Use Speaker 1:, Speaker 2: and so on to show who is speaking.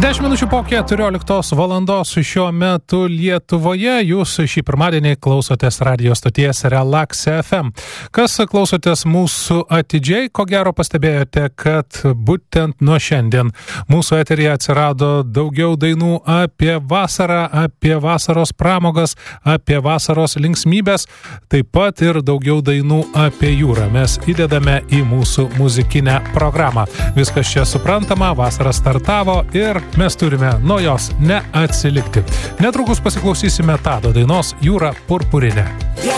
Speaker 1: 10 minučių po 14 valandos šiuo metu Lietuvoje. Jūs šį pirmadienį klausotės radio stoties Relax FM. Kas klausotės mūsų atidžiai, ko gero pastebėjote, kad būtent nuo šiandien mūsų eteryje atsirado daugiau dainų apie vasarą, apie vasaros pramogas, apie vasaros linksmybės, taip pat ir daugiau dainų apie jūrą. Mes įdedame į mūsų muzikinę programą. Viskas čia suprantama, vasara startavo ir mes turime nuo jos neatsilikti. Netrukus pasiklausysime Tado dainos Jūra purpurinė.